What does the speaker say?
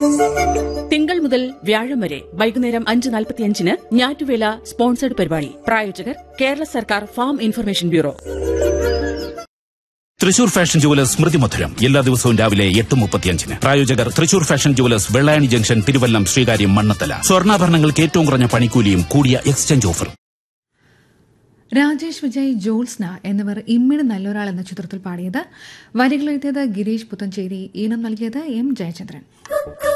തിങ്കൾ മുതൽ വ്യാഴം വരെ വൈകുന്നേരം 5:45 ഞാറ്റുവേല സ്പോൺസേഡ് പരിപാടി. പ്രായോജകർ കേരള സർക്കാർ farm information bureau. Thrissur fashion jewellers സ്മൃതി മധുരം എല്ലാ ദിവസവും രാവിലെ 8:35. പ്രായോജകർ Thrissur fashion jewellers, Vellayani junction, Thiruvallam, Sreekaryam, Mannathala. സ്വർണ്ണാഭരണങ്ങൾക്ക് ഏറ്റവും കുറഞ്ഞ പണിക്കൂലിയും കൂടിയ എക്സ്ചേഞ്ച് ഓഫറും. രാജേഷ് വിജയ്, ജോത്സ്ന എന്നിവർ ഇമ്മിണി നല്ലൊരാൾ എന്ന ചിത്രത്തിൽ പാടിയത്. വരികളെഴുതിയത് ഗിരീഷ് പുത്തഞ്ചേരി, ഈണം നൽകിയത് എം ജയചന്ദ്രൻ.